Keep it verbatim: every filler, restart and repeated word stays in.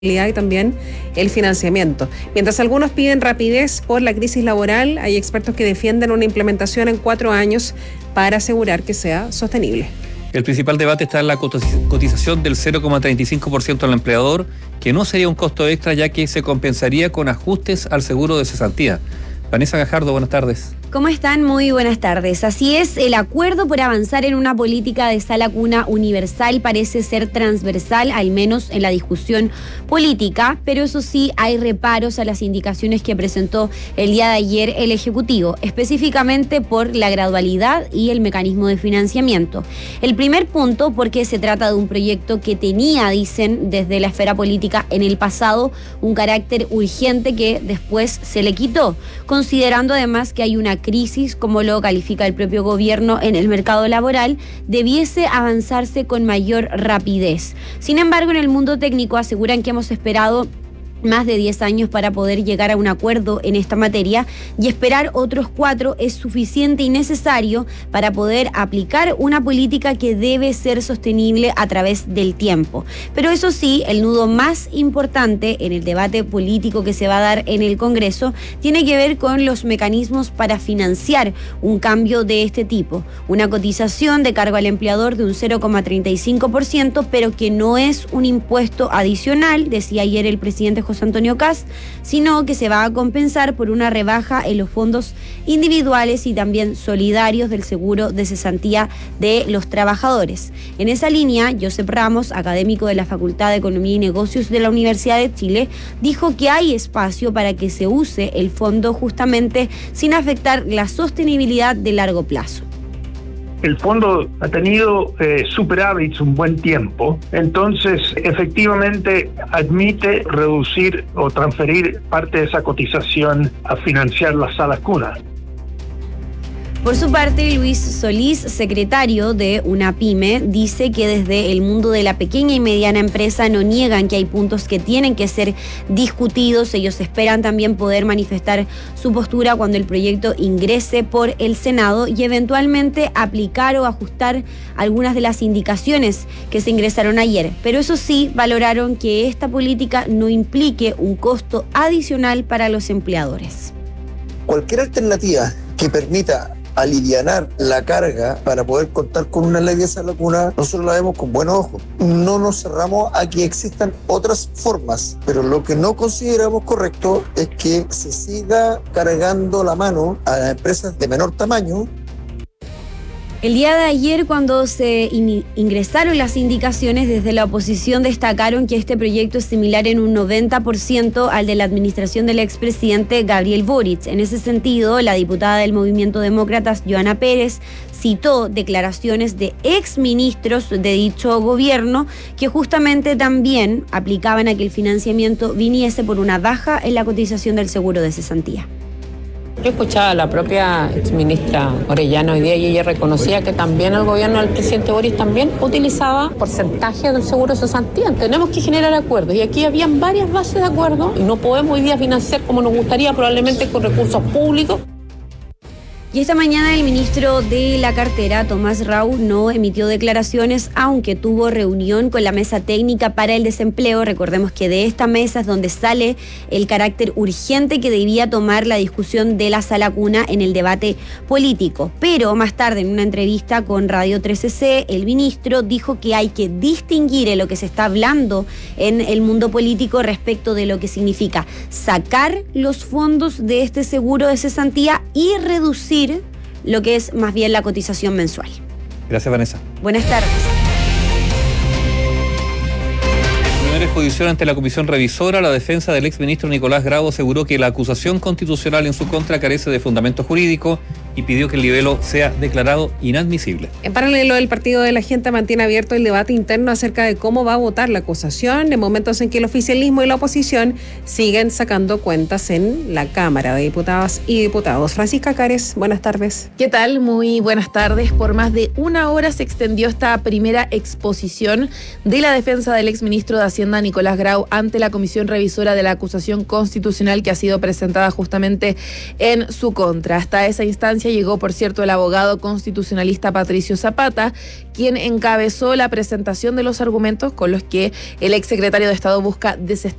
y también el financiamiento. Mientras algunos piden rapidez por la crisis laboral, hay expertos que defienden una implementación en cuatro años para asegurar que sea sostenible. El principal debate está en la cotización del cero coma treinta y cinco por ciento al empleador, que no sería un costo extra ya que se compensaría con ajustes al seguro de cesantía. Vanessa Gajardo, buenas tardes. ¿Cómo están? Muy buenas tardes. Así es, el acuerdo por avanzar en una política de sala cuna universal parece ser transversal, al menos en la discusión política, pero eso sí, hay reparos a las indicaciones que presentó el día de ayer el Ejecutivo, específicamente por la gradualidad y el mecanismo de financiamiento. El primer punto, porque se trata de un proyecto que tenía, dicen desde la esfera política en el pasado, un carácter urgente que después se le quitó, considerando además que hay una crisis, como lo califica el propio gobierno en el mercado laboral, debiese avanzarse con mayor rapidez. Sin embargo, en el mundo técnico aseguran que hemos esperado más de diez años para poder llegar a un acuerdo en esta materia y esperar otros cuatro es suficiente y necesario para poder aplicar una política que debe ser sostenible a través del tiempo. Pero eso sí, el nudo más importante en el debate político que se va a dar en el Congreso tiene que ver con los mecanismos para financiar un cambio de este tipo. Una cotización de cargo al empleador de un cero coma treinta y cinco por ciento, pero que no es un impuesto adicional, decía ayer el presidente José Antonio Kast, sino que se va a compensar por una rebaja en los fondos individuales y también solidarios del seguro de cesantía de los trabajadores. En esa línea, Josep Ramos, académico de la Facultad de Economía y Negocios de la Universidad de Chile, dijo que hay espacio para que se use el fondo justamente sin afectar la sostenibilidad de largo plazo. El fondo ha tenido eh, superávits un buen tiempo, entonces efectivamente admite reducir o transferir parte de esa cotización a financiar las salas cunas. Por su parte, Luis Solís, secretario de una pyme, dice que desde el mundo de la pequeña y mediana empresa no niegan que hay puntos que tienen que ser discutidos. Ellos esperan también poder manifestar su postura cuando el proyecto ingrese por el Senado y eventualmente aplicar o ajustar algunas de las indicaciones que se ingresaron ayer. Pero eso sí, valoraron que esta política no implique un costo adicional para los empleadores. Cualquier alternativa que permita alivianar la carga para poder contar con una ley de sala cuna, nosotros la vemos con buenos ojos. No nos cerramos a que existan otras formas, pero lo que no consideramos correcto es que se siga cargando la mano a las empresas de menor tamaño. El día de ayer, cuando se in- ingresaron las indicaciones, desde la oposición destacaron que este proyecto es similar en un noventa por ciento al de la administración del expresidente Gabriel Boric. En ese sentido, la diputada del Movimiento Demócratas, Joana Pérez, citó declaraciones de exministros de dicho gobierno que justamente también aplicaban a que el financiamiento viniese por una baja en la cotización del seguro de cesantía. Yo escuchaba a la propia exministra Orellana hoy día y ella reconocía que también el gobierno del presidente Boris también utilizaba porcentaje del seguro de cesantía. Tenemos que generar acuerdos y aquí habían varias bases de acuerdo y no podemos hoy día financiar como nos gustaría, probablemente con recursos públicos. Y esta mañana el ministro de la cartera, Tomás Rau, no emitió declaraciones, aunque tuvo reunión con la mesa técnica para el desempleo. Recordemos que de esta mesa es donde sale el carácter urgente que debía tomar la discusión de la sala cuna en el debate político. Pero más tarde, en una entrevista con Radio trece ce, el ministro dijo que hay que distinguir en lo que se está hablando en el mundo político respecto de lo que significa sacar los fondos de este seguro de cesantía y reducir lo que es más bien la cotización mensual. Gracias, Vanessa. Buenas tardes. En primera exposición ante la Comisión Revisora, la defensa del exministro Nicolás Grau aseguró que la acusación constitucional en su contra carece de fundamento jurídico y pidió que el libelo sea declarado inadmisible. En paralelo, el Partido de la Gente mantiene abierto el debate interno acerca de cómo va a votar la acusación en momentos en que el oficialismo y la oposición siguen sacando cuentas en la Cámara de Diputadas y Diputados. Francisca Cares, buenas tardes. ¿Qué tal? Muy buenas tardes. Por más de una hora se extendió esta primera exposición de la defensa del exministro de Hacienda Nicolás Grau ante la Comisión Revisora de la acusación constitucional que ha sido presentada justamente en su contra. Hasta esa instancia instancia llegó, por cierto, el abogado constitucionalista Patricio Zapata, quien encabezó la presentación de los argumentos con los que el exsecretario de Estado busca desestimar